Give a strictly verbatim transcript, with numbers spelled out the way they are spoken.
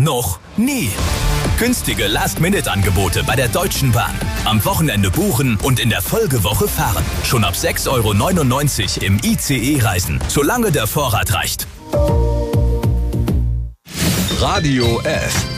Noch nie. Günstige Last-Minute-Angebote bei der Deutschen Bahn. Am Wochenende buchen und in der Folgewoche fahren. Schon ab sechs Euro neunundneunzig im I C E reisen, solange der Vorrat reicht. Radio F.